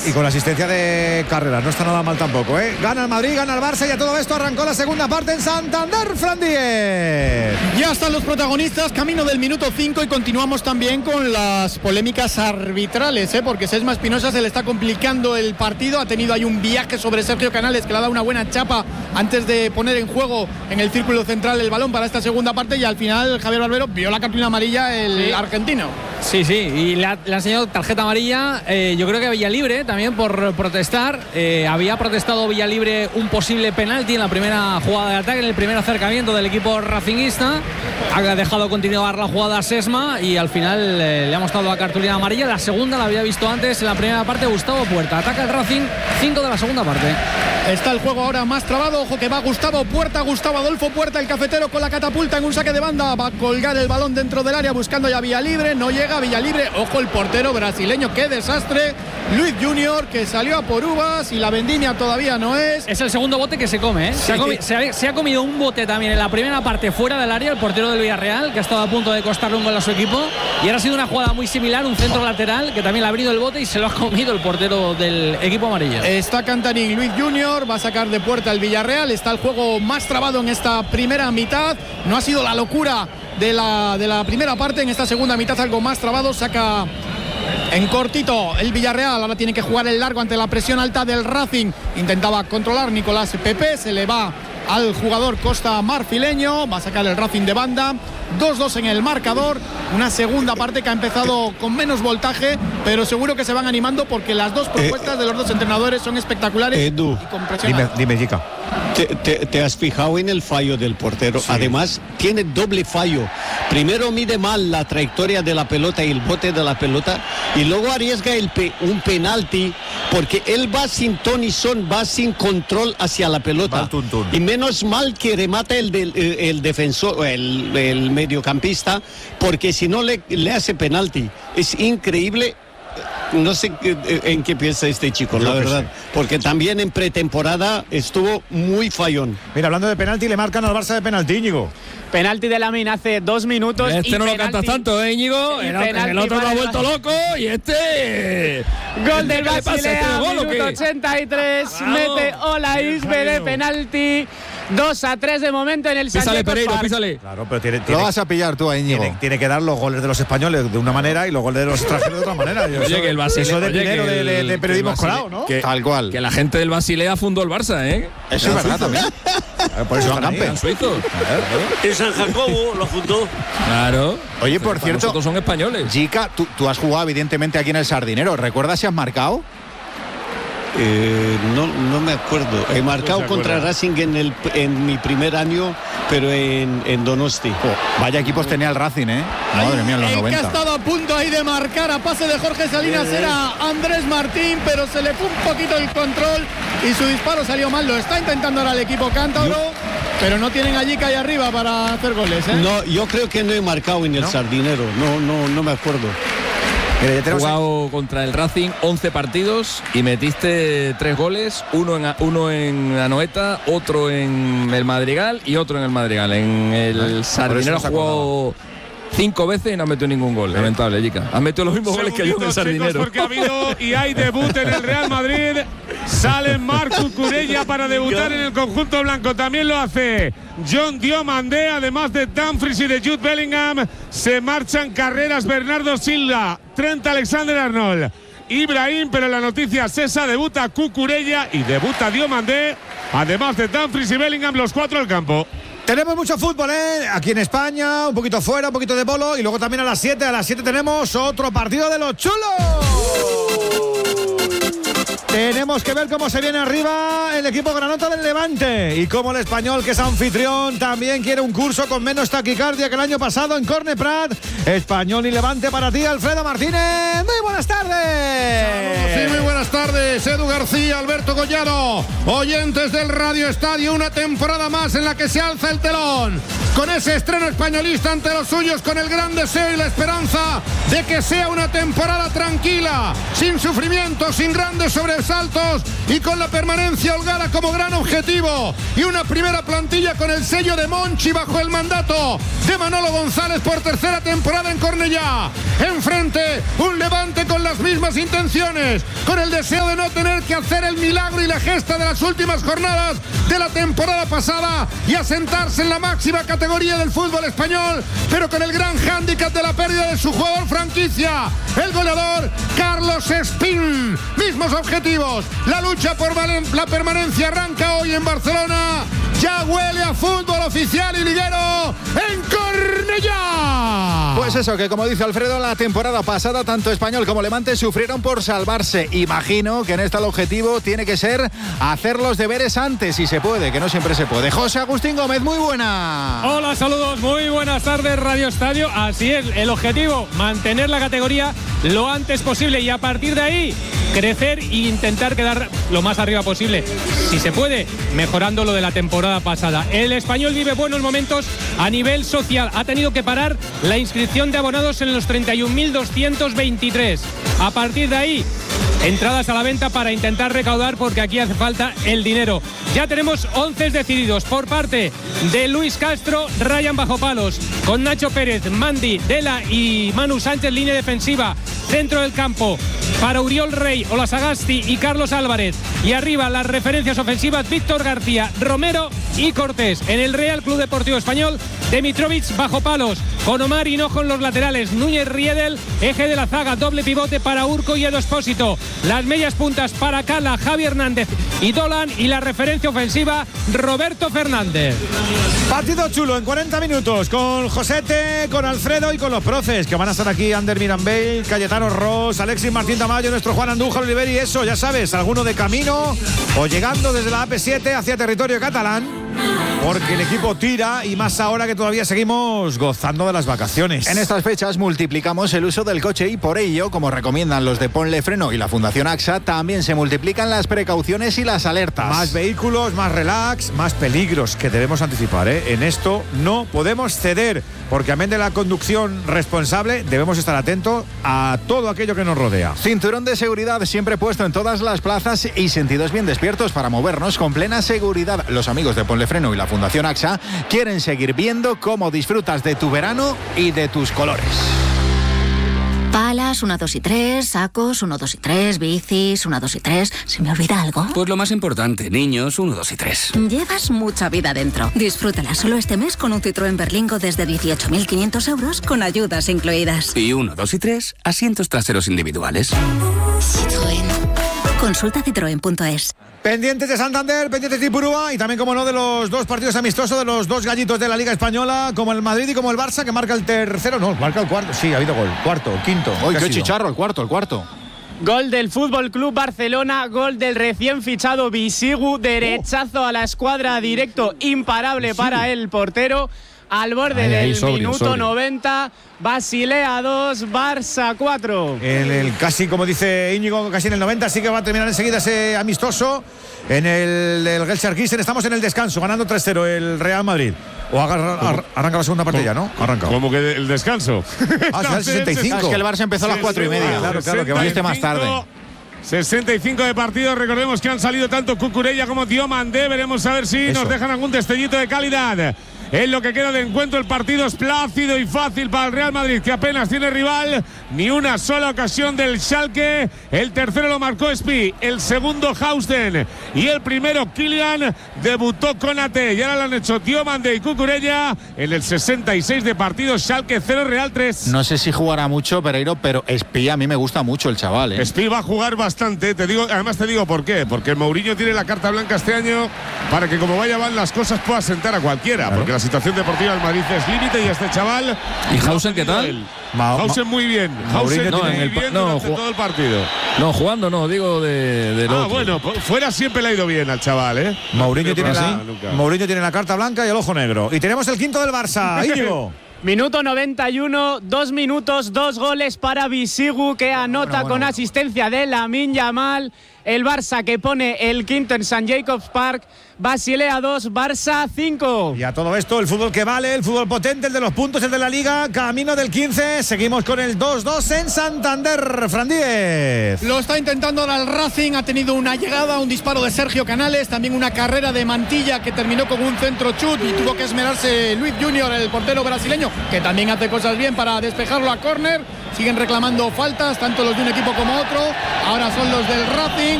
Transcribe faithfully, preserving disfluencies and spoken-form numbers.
Y con la asistencia de Carreras, no está nada mal tampoco, ¿eh? Gana el Madrid, gana el Barça y a todo esto arrancó la segunda parte en Santander, Fran Díez. Ya están los protagonistas, camino del minuto cinco y continuamos también con las polémicas arbitrales, ¿eh? Porque Sesma Espinosa se le está complicando el partido, ha tenido ahí un viaje sobre Sergio Canales que le ha dado una buena chapa antes de poner en juego en el círculo central el balón para esta segunda parte y al final Javier Barbero vio la cartulina amarilla el sí. argentino. Sí, sí, y le ha, le ha enseñado tarjeta amarilla, eh, yo creo que Villalibre también por protestar, eh, había protestado Villalibre un posible penalti en la primera jugada de ataque, en el primer acercamiento del equipo racinguista, ha dejado continuar la jugada a Sesma y al final eh, le ha mostrado la cartulina amarilla, la segunda la había visto antes en la primera parte Gustavo Puerta, ataca el Racing, cinco de la segunda parte. Está el juego ahora más trabado, ojo que va Gustavo Puerta, Gustavo Adolfo Puerta, el cafetero con la catapulta en un saque de banda, va a colgar el balón dentro del área buscando ya Villalibre, no llega Villalibre, ojo el portero brasileño, qué desastre, Luis Junior que salió a por uvas y la vendimia todavía no es. Es el segundo bote que se come, ¿eh? Sí. Se, ha comi- se, ha, se ha comido un bote también en la primera parte fuera del área, el portero del Villarreal, que ha estado a punto de costarle un gol a su equipo, y ahora ha sido una jugada muy similar, un centro lateral, que también le ha abrido el bote y se lo ha comido el portero del equipo amarillo. Está Cantarín, Luis Junior va a sacar de puerta el Villarreal, está el juego más trabado en esta primera mitad, no ha sido la locura de la, de la primera parte, en esta segunda mitad algo más trabado, saca en cortito el Villarreal, ahora tiene que jugar el largo ante la presión alta del Racing, intentaba controlar Nicolás Pepe, se le va al jugador Costa Marfileño, va a sacar el Racing de banda, dos dos en el marcador, una segunda parte que ha empezado con menos voltaje, pero seguro que se van animando porque las dos propuestas eh, de los dos entrenadores son espectaculares Edu, y con presión. Dime, dime, Jica. Te, te, ¿Te has fijado en el fallo del portero? Sí. Además, tiene doble fallo. Primero mide mal la trayectoria de la pelota y el bote de la pelota, y luego arriesga el pe, un penalti porque él va sin ton y son, va sin control hacia la pelota. Tun, tun. Y menos mal que remata el, del, el, el defensor, el, el mediocampista, porque si no le, le hace penalti. Es increíble. No sé en qué piensa este chico, la verdad, porque también en pretemporada estuvo muy fallón. Mira, hablando de penalti, le marcan al Barça de penalti, Íñigo. Penalti de Lamin hace dos minutos. Este y no penalti, lo cantas tanto, ¿eh, Íñigo? El, el otro lo ha vuelto loco y este... Gol del Basilea, minuto ochenta y tres, mete Olaisbe de penalti. dos a tres de momento en el Písale, Pereiro, písale. Claro, pero tiene, tiene, lo vas a pillar tú, Íñigo. Tiene, tiene que dar los goles de los españoles de una manera y los goles de los extranjeros de otra manera. Oye, eso, que el Basilea, eso de oye, dinero de, de, de periodismo escolar, ¿no? Que, Tal cual. Que la gente del Basilea fundó el Barça, ¿eh? Eso es verdad también. Por eso son campeones suizos. En San Jacobo lo fundó. Claro. Oye, por Para cierto, nosotros son españoles. Jica, tú, tú has jugado evidentemente aquí en el Sardinero. ¿Recuerdas si has marcado? Eh, no, no me acuerdo. He marcado contra Racing en, el, en mi primer año, pero en, en Donosti. Oh, vaya equipos tenía el Racing, ¿eh? Madre mía, en los el noventa. que ha estado a punto ahí de marcar a pase de Jorge Salinas eh, era Andrés Martín, pero se le fue un poquito el control y su disparo salió mal. Lo está intentando ahora el equipo cántabro, pero no tienen allí que hay arriba para hacer goles, ¿eh? No, yo creo que no he marcado en el ¿No? Sardinero. No, no, no me acuerdo. He jugado contra el Racing once partidos y metiste tres goles, uno en, uno en Anoeta, otro en el Madrigal y otro en el Madrigal. En el Sardinero ha jugado cinco veces y no ha metido ningún gol. Lamentable, Jica. Has metido los mismos goles que yo en el Sardinero. Porque ha habido y hay debut en el Real Madrid. Sale Marc Cucurella para debutar en el conjunto blanco. También lo hace John Diomandé, además de Dumfries y de Jude Bellingham. Se marchan Carreras, Bernardo Silva, Trent Alexander-Arnold, Ibrahim, pero la noticia Sesa, debuta Cucurella y debuta Diomandé, además de Dumfries y Bellingham, los cuatro al campo. Tenemos mucho fútbol, ¿eh? Aquí en España, un poquito fuera, un poquito de polo y luego también a las siete, a las siete tenemos otro partido de los chulos. Tenemos que ver cómo se viene arriba el equipo granota del Levante y cómo el Español, que es anfitrión, también quiere un curso con menos taquicardia que el año pasado en Corne Prat. Español y Levante para ti, Alfredo Martínez. Muy buenas tardes. Sí, muy buenas tardes, Edu García, Alberto Collado, oyentes del Radio Estadio, una temporada más en la que se alza el telón con ese estreno españolista ante los suyos, con el gran deseo y la esperanza de que sea una temporada tranquila, sin sufrimiento, sin grandes sobresaltos y con la permanencia holgada como gran objetivo, y una primera plantilla con el sello de Monchi bajo el mandato de Manolo González por tercera temporada en Cornellá. Enfrente, un Levante con las mismas intenciones, con el deseo de no tener que hacer el milagro y la gesta de las últimas jornadas de la temporada pasada y asentarse en la máxima categoría del fútbol español, pero con el gran hándicap de la pérdida de su jugador franquicia, el goleador Carlos Espín. Mismos objetivos, la lucha por la permanencia arranca hoy en Barcelona. Ya huele a fútbol oficial y liguero en Cornellá. Pues eso, que como dice Alfredo, la temporada pasada tanto Español como Levante sufrieron por salvarse. Imagino que en esta el objetivo tiene que ser hacer los deberes antes, si se puede, que no siempre se puede. José Agustín Gómez, muy buena. Hola, saludos, muy buenas tardes, Radio Estadio. Así es, el objetivo, mantener la categoría lo antes posible y a partir de ahí crecer e intentar quedar lo más arriba posible. Si se puede, mejorando lo de la temporada pasada. El Español vive buenos momentos a nivel social. Ha tenido que parar la inscripción de abonados en los treinta y un mil doscientos veintitrés. A partir de ahí, entradas a la venta para intentar recaudar, porque aquí hace falta el dinero. Ya tenemos once decididos por parte de Luis Castro, Ryan bajo palos, con Nacho Pérez, Mandy, Dela y Manu Sánchez, línea defensiva, centro del campo para Uriol Rey, Olasagasti y Carlos Álvarez, y arriba las referencias ofensivas Víctor García, Romero y Cortés. En el Real Club Deportivo Español, Demitrovic bajo palos, con Omar Hinojo en los laterales, Núñez Riedel, eje de la zaga, doble pivote para Urco y Edo Espósito, las medias puntas para Cala, Javi Hernández y Dolan, y la referencia ofensiva Roberto Fernández. Partido chulo en cuarenta minutos con Josete, con Alfredo y con los profes que van a estar aquí: Ander Mirambell, Cayetano Ross, Alexis Martín Tamayo, nuestro Juan Andújar Oliveri. Eso, ya sabes, alguno de camino o llegando desde la A P siete hacia territorio catalán, porque el equipo tira, y más ahora que todavía seguimos gozando de las vacaciones. En estas fechas multiplicamos el uso del coche y por ello, como recomiendan los de Ponle Freno y la Fundación A X A, también se multiplican las precauciones y las alertas. Más vehículos, más relax, más peligros que debemos anticipar, ¿eh? En esto no podemos ceder, porque amén de la conducción responsable, debemos estar atentos a todo aquello que nos rodea. Cinturón de seguridad siempre puesto en todas las plazas y sentidos bien despiertos para movernos con plena seguridad. Los amigos de Ponle Freno y la Fundación A X A quieren seguir viendo cómo disfrutas de tu verano y de tus colores. Palas, uno, dos y tres, sacos, uno, dos y tres, bicis, uno, dos y tres. ¿Se me olvida algo? Pues lo más importante, niños, uno, dos y tres. Llevas mucha vida dentro. Disfrútala solo este mes con un Citroën Berlingo desde dieciocho mil quinientos euros con ayudas incluidas. Y uno, dos y tres, asientos traseros individuales. Citroën. Consulta citroen punto es. Pendientes de Santander, pendientes de Ipurúa y también, como no, de los dos partidos amistosos de los dos gallitos de la Liga Española, como el Madrid y como el Barça, que marca el tercero, no, marca el cuarto, sí, ha habido gol, cuarto, quinto. ¡Uy, qué chicharro! El cuarto, el cuarto. Gol del Fútbol Club Barcelona, gol del recién fichado Bisigu, derechazo a la escuadra, directo, imparable para el portero. Al borde ahí, ahí, del sobrio, minuto sobrio. noventa, Basilea dos, Barça cuatro. En el casi, como dice Íñigo, casi en el noventa, así que va a terminar enseguida ese amistoso. En el, el Gelsenkirchen estamos en el descanso, ganando tres cero el Real Madrid. O agarra, ar, arranca la segunda parte ya, ¿no? Arranca. ¿Cómo que el descanso? Ah, será el sesenta y cinco. Es que el Barça empezó a las cuatro y media. Claro, claro, que va este más tarde. sesenta y cinco de partido, recordemos que han salido tanto Cucurella como Diomandé. Veremos a ver si Eso. nos dejan algún destellito de calidad. En lo que queda de encuentro, el partido es plácido y fácil para el Real Madrid, que apenas tiene rival, ni una sola ocasión del Schalke. El tercero lo marcó Spi, el segundo Hausten y el primero Kylian. Debutó Konate y ahora lo han hecho Diomandé y Cucurella. En el sesenta y seis de partido, Schalke cero, Real tres. No sé si jugará mucho, Pereiro, pero Spi a mí me gusta mucho el chaval, ¿eh? Spi va a jugar bastante, te digo, además te digo por qué, porque Mourinho tiene la carta blanca este año para que, como vaya van las cosas, pueda sentar a cualquiera, claro. Porque la situación deportiva del Madrid es límite y este chaval. ¿Y Hausen qué tal? Ma Hausen muy bien. Hausen no, muy en el bien no, durante todo el partido. No, jugando no, digo de, de Ah, otro. bueno, fuera siempre le ha ido bien al chaval, ¿eh? Mourinho tiene, ¿sí? la, Mourinho tiene la carta blanca y el ojo negro. Y tenemos el quinto del Barça, Íñigo. Minuto noventa y uno, dos minutos, dos goles para Bisigu, que anota bueno, bueno, con bueno. asistencia de Lamine Yamal. el Barça, que pone el quinto en Saint Jacobs Park. Basilea dos, Barça cinco. Y a todo esto, el fútbol que vale, el fútbol potente, el de los puntos, el de la Liga, camino del quince. Seguimos con el dos dos en Santander. Fran Díez. Lo está intentando ahora el Racing, ha tenido una llegada, un disparo de Sergio Canales, también una carrera de Mantilla que terminó con un centro chut y tuvo que esmerarse Luis Junior, el portero brasileño, que también hace cosas bien para despejarlo a córner. Siguen reclamando faltas, tanto los de un equipo como otro. Ahora son los del Racing.